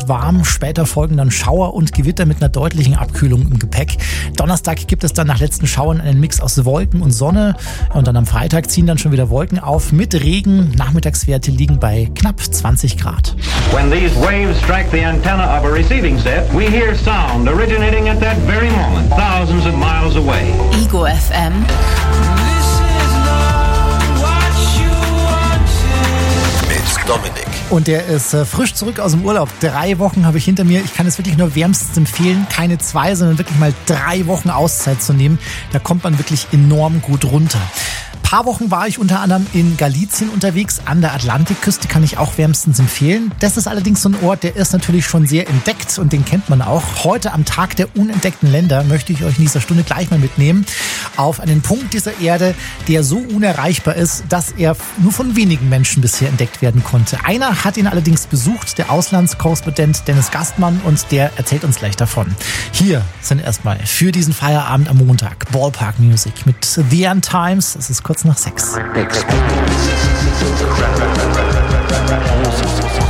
warm. Später folgen dann Schauer und Gewitter mit einer deutlichen Abkühlung im Gepäck. Donnerstag gibt es dann nach letzten Schauern einen Mix aus Wolken und Sonne. Und dann am Freitag ziehen dann schon wieder Wolken auf mit Regen. Nachmittagswerte liegen bei knapp 20 Grad. When these waves strike the antenna of a receiving set, we hear sound originating at that very moment, thousands of miles away. Ego FM. Mit Dominik. Und der ist frisch zurück aus dem Urlaub. 3 Wochen habe ich hinter mir. Ich kann es wirklich nur wärmstens empfehlen, keine 2, sondern wirklich mal 3 Wochen Auszeit zu nehmen. Da kommt man wirklich enorm gut runter. Ein paar Wochen war ich unter anderem in Galizien unterwegs, an der Atlantikküste, kann ich auch wärmstens empfehlen. Das ist allerdings so ein Ort, der ist natürlich schon sehr entdeckt und den kennt man auch. Heute am Tag der unentdeckten Länder möchte ich euch in dieser Stunde gleich mal mitnehmen auf einen Punkt dieser Erde, der so unerreichbar ist, dass er nur von wenigen Menschen bisher entdeckt werden konnte. Einer hat ihn allerdings besucht, der Auslandskorrespondent Dennis Gastmann, und der erzählt uns gleich davon. Hier sind erstmal für diesen Feierabend am Montag Ballpark Music mit The End Times. Es ist kurz nach 6.